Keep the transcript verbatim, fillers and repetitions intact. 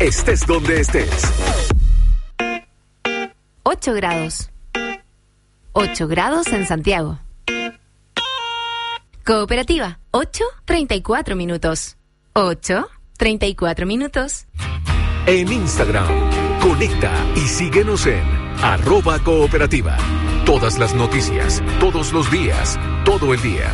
estés donde estés. ocho grados. ocho grados en Santiago. Cooperativa, ocho treinta y cuatro minutos. ocho treinta y cuatro minutos. En Instagram, conecta y síguenos en arroba cooperativa. Todas las noticias, todos los días, todo el día.